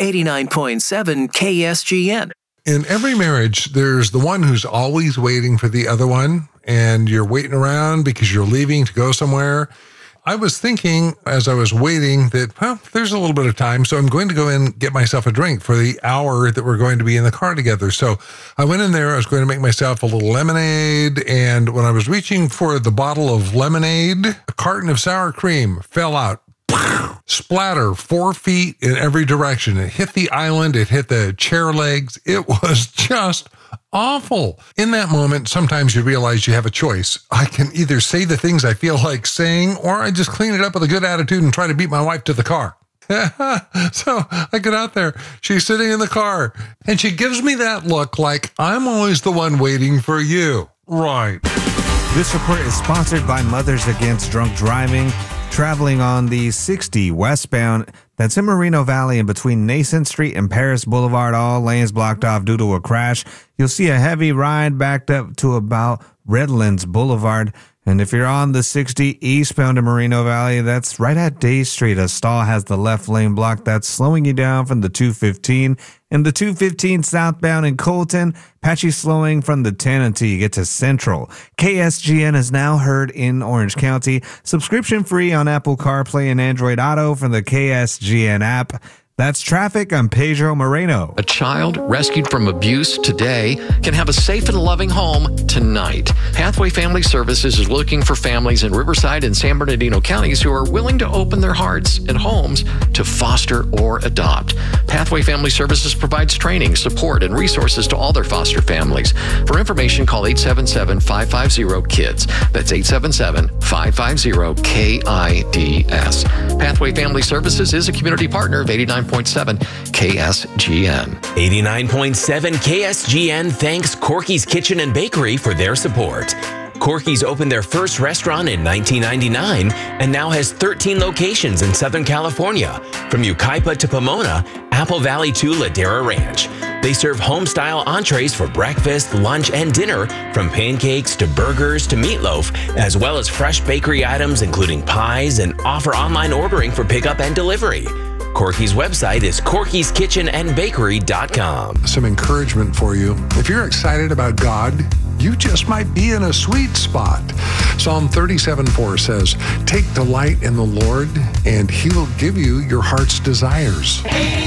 89.7 KSGN. In every marriage, there's the one who's always waiting for the other one, and you're waiting around because you're leaving to go somewhere. I was thinking as I was waiting that, well, there's a little bit of time, so I'm going to go in and get myself a drink for the hour that we're going to be in the car together. So I went in there, I was going to make myself a little lemonade, and when I was reaching for the bottle of lemonade, a carton of sour cream fell out. Splatter 4 feet in every direction. It hit the island. It hit the chair legs. It was just awful. In that moment, sometimes you realize you have a choice. I can either say the things I feel like saying, or I just clean it up with a good attitude and try to beat my wife to the car. So I get out there. She's sitting in the car, and she gives me that look like I'm always the one waiting for you. Right. This report is sponsored by Mothers Against Drunk Driving. Traveling on the 60 westbound, that's in Moreno Valley in between Nason Street and Paris Boulevard, all lanes blocked off due to a crash. You'll see a heavy ride backed up to about Redlands Boulevard. And if you're on the 60 eastbound in Moreno Valley, that's right at Day Street. A stall has the left lane blocked. That's slowing you down from the 215. And the 215 southbound in Colton, patchy slowing from the 10 until you get to Central. KSGN is now heard in Orange County. Subscription free on Apple CarPlay and Android Auto from the KSGN app. That's traffic. I'm Pedro Moreno. A child rescued from abuse today can have a safe and loving home tonight. Pathway Family Services is looking for families in Riverside and San Bernardino counties who are willing to open their hearts and homes to foster or adopt. Pathway Family Services provides training, support, and resources to all their foster families. For information, call 877-550-KIDS. That's 877-550-KIDS. Pathway Family Services is a community partner of 89.7 KSGN. 89.7 KSGN thanks Corky's Kitchen and Bakery for their support. Corky's opened their first restaurant in 1999 and now has 13 locations in Southern California, from Yucaipa to Pomona, Apple Valley to Ladera Ranch. They serve home-style entrees for breakfast, lunch, and dinner, from pancakes to burgers to meatloaf, as well as fresh bakery items including pies, and offer online ordering for pickup and delivery. Corky's website is corkyskitchenandbakery.com. Some encouragement for you. If you're excited about God, you just might be in a sweet spot. Psalm 37:4 says, "Take delight in the Lord, and He will give you your heart's desires."